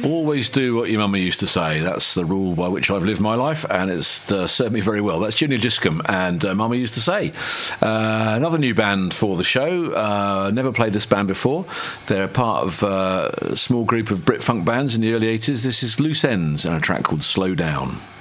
Always do what your mummy used to say. That's the rule by which I've lived my life, and it's served me very well. That's Junior Discombe and Mummy Used to Say. Another new band for the show. Never played this band before. They're part of a small group of Brit funk bands in the early 80s. This is Loose Ends and a track called Slow Down.